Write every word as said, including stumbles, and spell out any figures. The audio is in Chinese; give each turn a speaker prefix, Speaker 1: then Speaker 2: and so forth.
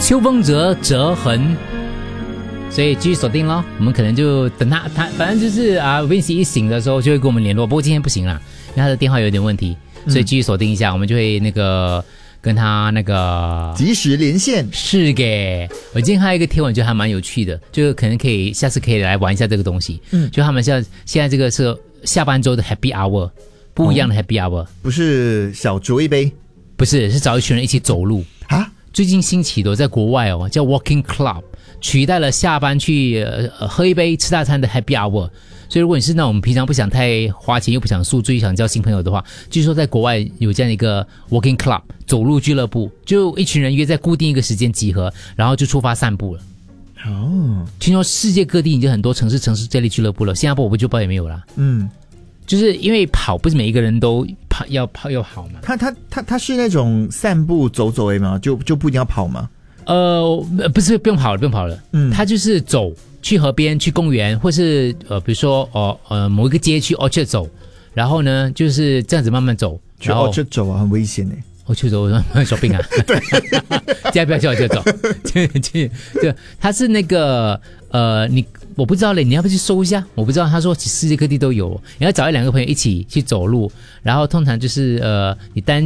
Speaker 1: 邱风泽折痕。所以继续锁定咯，我们可能就等他，他反正就是啊 ，Vincy 一醒的时候就会跟我们联络。不过今天不行啦，因为他的电话有点问题，所以继续锁定一下，嗯、我们就会那个跟他那个
Speaker 2: 及时连线。
Speaker 1: 是给我今天看到一个贴文，觉得还蛮有趣的，就可能可以下次可以来玩一下这个东西。嗯，就他们现在现在这个是下班周的 Happy Hour， 不一样的 Happy Hour，、哦、
Speaker 2: 不是小酌一杯，
Speaker 1: 不是，是找一群人一起走路
Speaker 2: 啊。
Speaker 1: 最近兴起的，在国外哦，叫 Walking Club， 取代了下班去、呃、喝一杯吃大餐的 Happy Hour。所以如果你是那种平常不想太花钱又不想宿醉想交新朋友的话，据说在国外有这样一个 Walking Club 走路俱乐部，就一群人约在固定一个时间集合，然后就出发散步了。
Speaker 2: 哦，
Speaker 1: 听说世界各地已经很多城市城市这类俱乐部了，新加坡我不就不知道有没有啦。
Speaker 2: 嗯，
Speaker 1: 就是因为跑不是每一个人都跑要跑要跑嘛。
Speaker 2: 他他他他是那种散步走走而已吗？就就不一定要跑吗？
Speaker 1: 呃，不是，不用跑了，不用跑了。嗯，他就是走去河边、去公园，或是呃，比如说哦呃某一个街去 Orchard 走，然后呢就是这样子慢慢走。
Speaker 2: 去 Orchard 走啊，很危险呢。
Speaker 1: 我去走，我手病啊！对，现在不要叫我就走，就就就他是那个呃，你我不知道嘞，你要不要去搜一下？我不知道，他说世界各地都有，你要找一两个朋友一起去走路，然后通常就是呃，你单